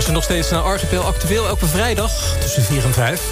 Luister nog steeds naar Archipel Actueel elke vrijdag tussen 4 en 5.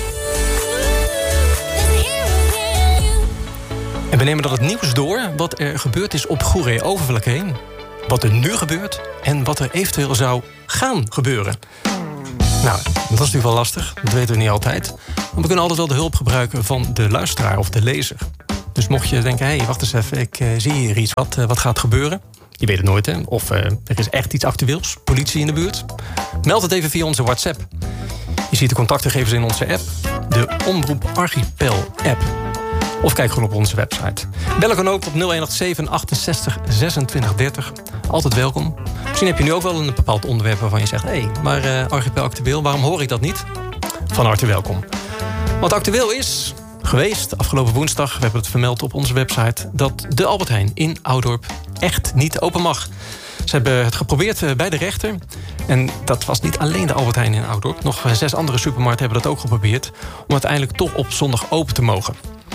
En we nemen dan het nieuws door wat er gebeurd is op Goeree-Overvlakkee. Wat er nu gebeurt en wat er eventueel zou gaan gebeuren. Nou, dat is natuurlijk wel lastig, dat weten we niet altijd. Maar we kunnen altijd wel de hulp gebruiken van de luisteraar of de lezer. Dus mocht je denken, hé, wacht eens even, ik zie hier iets, wat gaat gebeuren? Je weet het nooit, hè? Of er is echt iets actueels, politie in de buurt. Meld het even via onze WhatsApp. Je ziet de contactgegevens in onze app, de Omroep Archipel app. Of kijk gewoon op onze website. Bellen kan ook op 0187 68 26 30. Altijd welkom. Misschien heb je nu ook wel een bepaald onderwerp waarvan je zegt... hé, maar Archipel Actueel, waarom hoor ik dat niet? Van harte welkom. Wat actueel is geweest afgelopen woensdag... we hebben het vermeld op onze website... dat de Albert Heijn in Oudorp echt niet open mag. Ze hebben het geprobeerd bij de rechter. En dat was niet alleen de Albert Heijn in Oudorp. Nog 6 andere supermarkten hebben dat ook geprobeerd... om uiteindelijk toch op zondag open te mogen.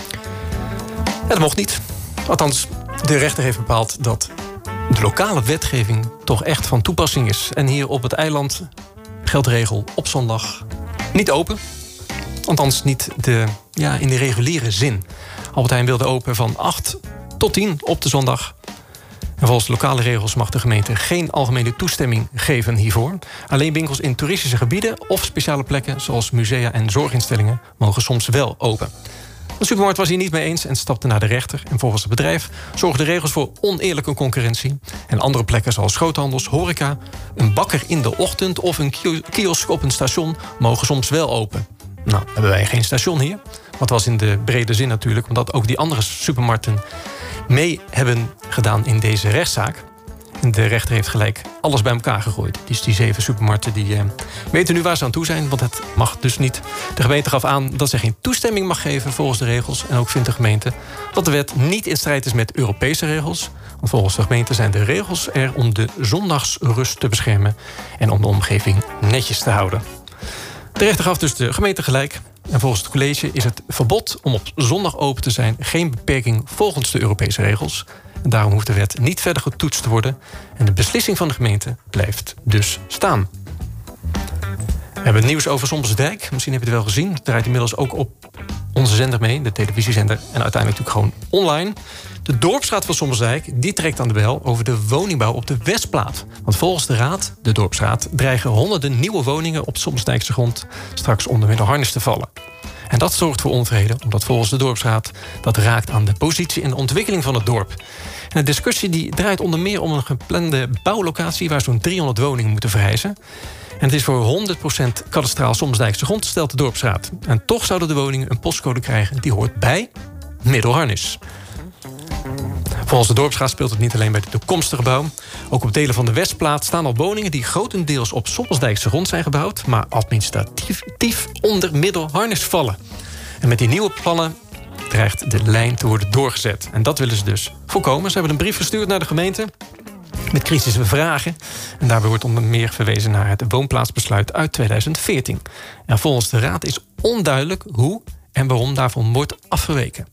Ja, dat mocht niet. Althans, de rechter heeft bepaald dat de lokale wetgeving toch echt van toepassing is. En hier op het eiland geldt de regel op zondag niet open. Althans, niet in de reguliere zin. Albert Heijn wilde open van 8 tot 10 op de zondag. En volgens de lokale regels mag de gemeente geen algemene toestemming geven hiervoor. Alleen winkels in toeristische gebieden of speciale plekken... zoals musea en zorginstellingen mogen soms wel open. De supermarkt was hier niet mee eens en stapte naar de rechter. En volgens het bedrijf zorgen de regels voor oneerlijke concurrentie. En andere plekken zoals groothandels, horeca... een bakker in de ochtend of een kiosk op een station... mogen soms wel open. Nou, hebben wij geen station hier. Wat was in de brede zin natuurlijk... omdat ook die andere supermarkten mee hebben gedaan in deze rechtszaak. En de rechter heeft gelijk alles bij elkaar gegooid. Dus die 7 supermarkten die weten nu waar ze aan toe zijn... want het mag dus niet. De gemeente gaf aan dat ze geen toestemming mag geven volgens de regels. En ook vindt de gemeente dat de wet niet in strijd is met Europese regels. Want volgens de gemeente zijn de regels er om de zondagsrust te beschermen... en om de omgeving netjes te houden. De rechter gaf dus de gemeente gelijk. En volgens het college is het verbod om op zondag open te zijn... geen beperking volgens de Europese regels... En daarom hoeft de wet niet verder getoetst te worden. En de beslissing van de gemeente blijft dus staan. We hebben het nieuws over Somersdijk. Misschien heb je het wel gezien. Het draait inmiddels ook op onze zender mee. De televisiezender. En uiteindelijk natuurlijk gewoon online. De Dorpsraad van Somersdijk die trekt aan de bel over de woningbouw op de Westplaat. Want volgens de raad, de Dorpsraad... dreigen honderden nieuwe woningen op Somersdijkse grond... straks onder Middelharnis te vallen. En dat zorgt voor onvrede, omdat volgens de dorpsraad... dat raakt aan de positie en de ontwikkeling van het dorp. En de discussie die draait onder meer om een geplande bouwlocatie... waar zo'n 300 woningen moeten verrijzen. En het is voor 100% kadastraal Somersdijkse grond, stelt de dorpsraad. En toch zouden de woningen een postcode krijgen... die hoort bij Middelharnis. Volgens de dorpsraad speelt het niet alleen bij de toekomstige bouw. Ook op delen van de Westplaat staan al woningen... die grotendeels op Somersdijkse grond zijn gebouwd... maar administratief onder Middelharnis vallen. En met die nieuwe plannen dreigt de lijn te worden doorgezet. En dat willen ze dus voorkomen. Ze hebben een brief gestuurd naar de gemeente... met kritische vragen. En daarbij wordt onder meer verwezen naar het woonplaatsbesluit uit 2014. En volgens de raad is onduidelijk hoe en waarom daarvan wordt afgeweken.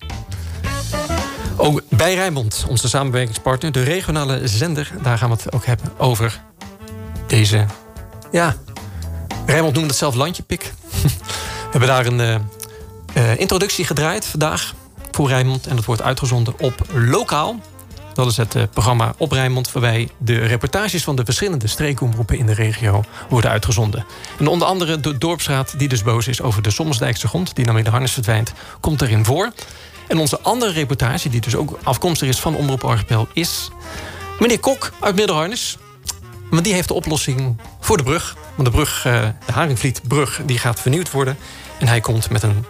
Ook bij Rijnmond, onze samenwerkingspartner, de regionale zender... daar gaan we het ook hebben over deze... Ja, Rijnmond noemde het zelf landjepik. We hebben daar een introductie gedraaid vandaag voor Rijnmond... en dat wordt uitgezonden op Lokaal. Dat is het programma op Rijnmond... waarbij de reportages van de verschillende streekomroepen in de regio worden uitgezonden. En onder andere de dorpsraad die dus boos is over de Somersdijkse grond... die naar Middelharnis verdwijnt, komt erin voor... En onze andere reportage, die dus ook afkomstig is van Omroep Archipel... is meneer Kok uit Middelharnis. Want die heeft de oplossing voor de brug. Want de brug, de Haringvlietbrug, die gaat vernieuwd worden. En hij komt met een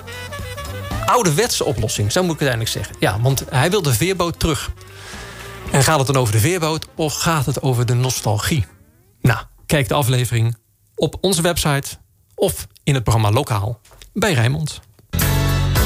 ouderwetse oplossing, zo moet ik het eigenlijk zeggen. Ja, want hij wil de veerboot terug. En gaat het dan over de veerboot of gaat het over de nostalgie? Nou, kijk de aflevering op onze website... of in het programma Lokaal bij Rijnmond.